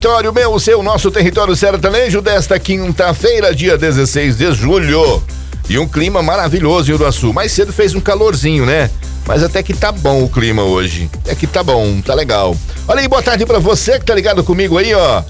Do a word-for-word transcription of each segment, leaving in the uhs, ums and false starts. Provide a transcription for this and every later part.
Território meu, seu, nosso território sertanejo desta quinta-feira, dia dezesseis de julho. E um clima maravilhoso em Uruaçu. Mais cedo fez um calorzinho, né? Mas até que tá bom o clima hoje. É que tá bom, tá legal. Olha aí, boa tarde pra você que tá ligado comigo aí, ó.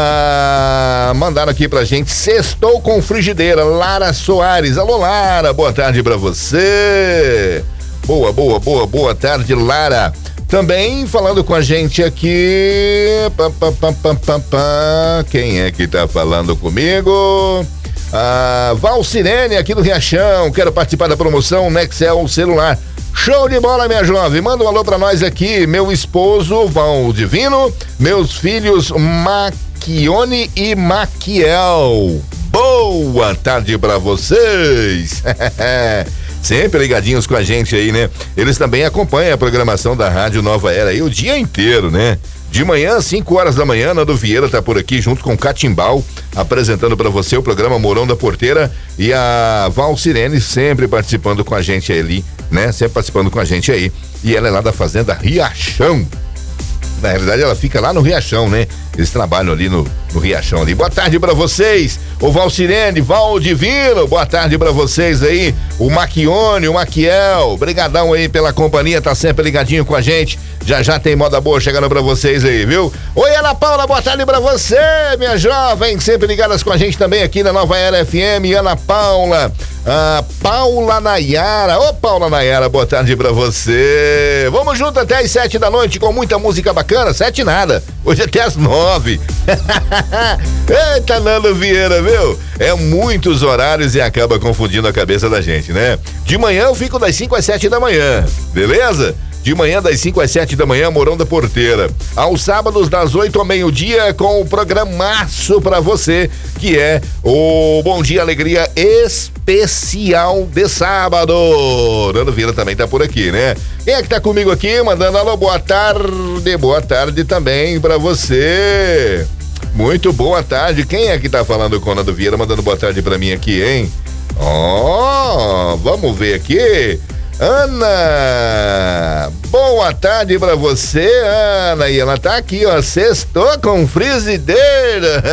Ah, mandaram aqui pra gente, sextou com frigideira, Lara Soares. Alô, Lara, boa tarde pra você. Boa, boa, boa, boa tarde, Lara. Também falando com a gente aqui, pá, pá, pá, pá, pá, pá. Quem é que tá falando comigo? Ah, Valcirene aqui do Riachão, quero participar da promoção Nexel celular. Show de bola, minha jovem, manda um alô pra nós aqui, meu esposo Valdivino, meus filhos Maquione e Maquiel. Boa tarde pra vocês. Sempre ligadinhos com a gente aí, né? Eles também acompanham a programação da Rádio Nova Era aí o dia inteiro, né? De manhã, cinco horas da manhã, Nando Vieira tá por aqui junto com Catimbau, apresentando para você o programa Morão da Porteira, e a Valcirene sempre participando com a gente ali, né? Sempre participando com a gente aí. E ela é lá da Fazenda Riachão. Na realidade, ela fica lá no Riachão, né? Eles trabalham ali no, no Riachão ali. Boa tarde pra vocês, o Valcirene, Valdivino, boa tarde pra vocês aí, o Maquione, o Maquiel, brigadão aí pela companhia, tá sempre ligadinho com a gente. Já já tem moda boa chegando pra vocês aí, viu? Oi, Ana Paula, boa tarde pra você, minha jovem, sempre ligadas com a gente também aqui na Nova Era F M, Ana Paula, a Paula Nayara, ô Paula Nayara, boa tarde pra você. Vamos junto até às sete da noite com muita música bacana, sete nada, hoje até às nove. Eita, Nando Vieira, viu? É muitos horários e acaba confundindo a cabeça da gente, né? De manhã eu fico das cinco às sete da manhã, beleza? De manhã das cinco às sete da manhã, Morão da Porteira. Aos sábados das oito ao meio-dia com o programaço pra você, que é o Bom Dia Alegria Especial de sábado. Nando Vieira também tá por aqui, né? Quem é que tá comigo aqui? Mandando alô, boa tarde, boa tarde também pra você. Muito boa tarde. Quem é que tá falando com o Nando Vieira, mandando boa tarde pra mim aqui, hein? Ó, oh, vamos ver aqui. Ana, boa tarde pra você, Ana, e ela tá aqui, ó, sextou com frigideira.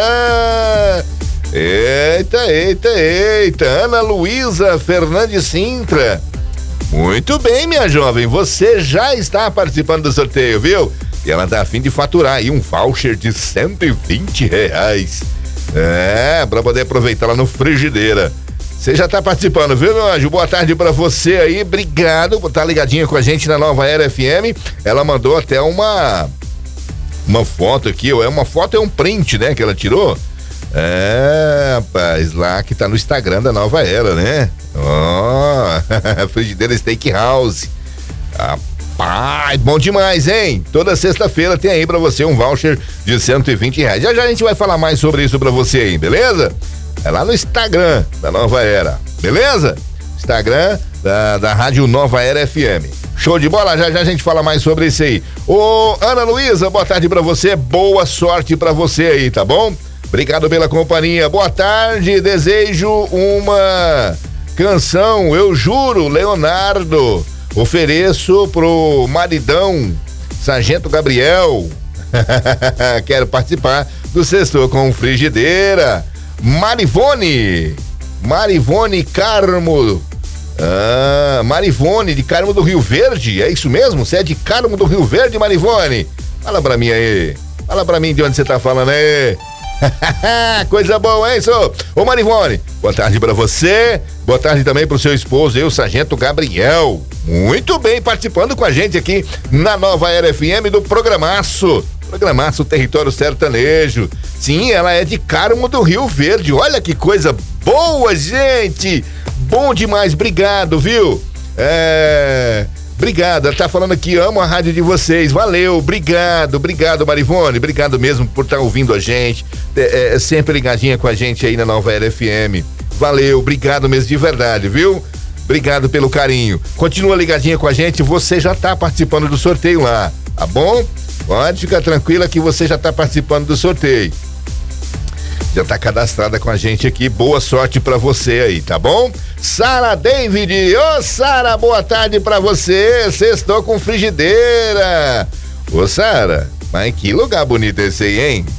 Eita, eita, eita, Ana Luísa Fernandes Sintra. Muito bem, minha jovem, você já está participando do sorteio, viu? E ela tá a fim de faturar aí um voucher de cento e vinte reais. É, pra poder aproveitar lá no frigideira. Você já tá participando, viu, meu anjo? Boa tarde pra você aí, obrigado por estar ligadinha com a gente na Nova Era F M. Ela mandou até uma uma foto aqui, é uma foto, é um print, né, que ela tirou. É, rapaz, lá que tá no Instagram da Nova Era, né? Ó, oh, frigideira Steakhouse. Rapaz, bom demais, hein? Toda sexta-feira tem aí pra você um voucher de cento e vinte reais. Já já a gente vai falar mais sobre isso pra você aí, beleza? É lá no Instagram da Nova Era, beleza? Instagram da, da Rádio Nova Era F M. Show de bola, já já a gente fala mais sobre isso aí. Ô, Ana Luísa, boa tarde pra você, boa sorte pra você aí, tá bom? Obrigado pela companhia, boa tarde, desejo uma canção, eu juro, Leonardo, ofereço pro maridão, Sargento Gabriel, quero participar do Sextou com Frigideira. Marivone, Marivone Carmo, ah, Marivone de Carmo do Rio Verde, é isso mesmo? Você é de Carmo do Rio Verde, Marivone? Fala pra mim aí, fala pra mim de onde você tá falando aí. Coisa boa, hein, sou? Ô Marivone, boa tarde pra você, boa tarde também pro seu esposo, eu, Sargento Gabriel. Muito bem, participando com a gente aqui na Nova Era F M do Programaço. Programaço Território Sertanejo. Sim, ela é de Carmo do Rio Verde. Olha que coisa boa, gente. Bom demais, obrigado, viu? É... Obrigado, ela tá falando aqui, amo a rádio de vocês. Valeu, obrigado, obrigado, Marivone. Obrigado mesmo por estar tá ouvindo a gente. É, é, sempre ligadinha com a gente aí na Nova Era F M. Valeu, obrigado mesmo de verdade, viu? Obrigado pelo carinho. Continua ligadinha com a gente, você já tá participando do sorteio lá, tá bom? Pode ficar tranquila que você já tá participando do sorteio. Já tá cadastrada com a gente aqui, boa sorte pra você aí, tá bom? Sara David, ô Sara, boa tarde pra você, sextou com frigideira. Ô Sara, Mas que lugar bonito esse aí, hein?